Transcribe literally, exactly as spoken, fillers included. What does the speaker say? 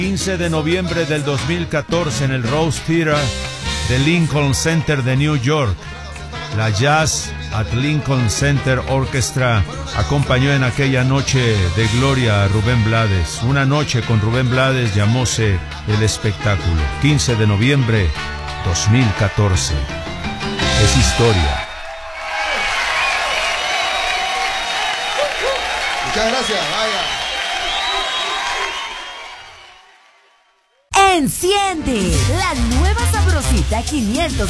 quince de noviembre del dos mil catorce en el Rose Theater de Lincoln Center de New York. La Jazz at Lincoln Center Orchestra acompañó en aquella noche de gloria a Rubén Blades. Una noche con Rubén Blades llamóse el espectáculo. quince de noviembre dos mil catorce. Es historia. Muchas gracias, vaya. Enciende la nueva Sabrosita quinientos